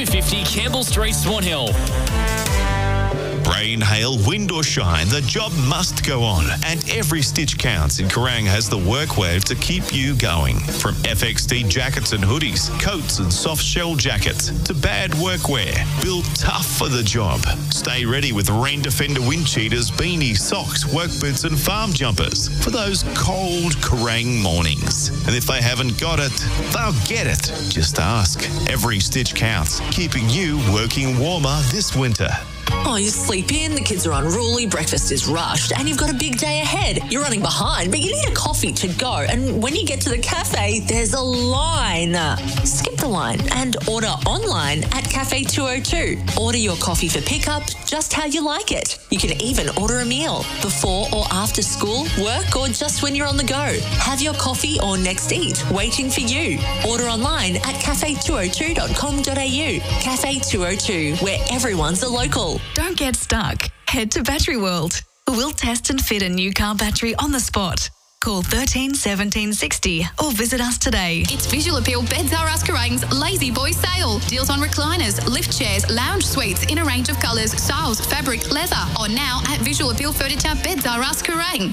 250 Campbell Street, Swan Hill. Rain, hail, wind or shine, the job must go on. And every stitch counts in Kerrang has the workwear to keep you going. From FXD jackets and hoodies, coats and soft shell jackets, to bad workwear, built tough for the job. Stay ready with Rain Defender wind cheaters, beanies, socks, work boots and farm jumpers for those cold Kerrang mornings. And if they haven't got it, they'll get it. Just ask. Every stitch counts, keeping you working warmer this winter. Oh, you sleep in, the kids are unruly, breakfast is rushed, and you've got a big day ahead. You're running behind, but you need a coffee to go. And when you get to the cafe, there's a line. Skip the line and order online at Cafe 202. Order your coffee for pickup just how you like it. You can even order a meal before or after school, work, or just when you're on the go. Have your coffee or next eat waiting for you. Order online at cafe202.com.au. Cafe 202, where everyone's a local. Don't get stuck. Head to Battery World. We'll test and fit a new car battery on the spot. Call 13 17 60 or visit us today. It's Visual Appeal Beds Are Us Kerrang's Lazy Boy Sale. Deals on recliners, lift chairs, lounge suites in a range of colours, styles, fabric, leather. On now at Visual Appeal Furniture Beds Are Us Kerrang.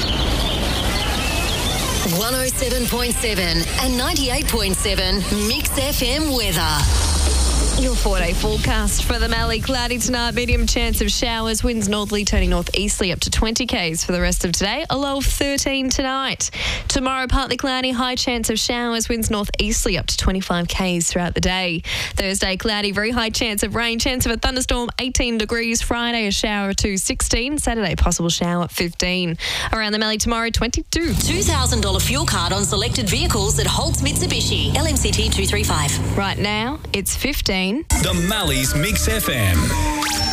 107.7 and 98.7 Mix FM weather. Your 4-day forecast for the Mallee. Cloudy tonight, medium chance of showers. Winds northerly turning northeasterly up to 20 k's for the rest of today. A low of 13 tonight. Tomorrow, partly cloudy, high chance of showers. Winds northeasterly up to 25 k's throughout the day. Thursday, cloudy, very high chance of rain. Chance of a thunderstorm, 18 degrees. Friday, a shower to 16. Saturday, possible shower, 15. Around the Mallee tomorrow, 22. $2,000 fuel card on selected vehicles at Holtz Mitsubishi. LMCT 235. Right now, it's 15. The Malley's Mix FM.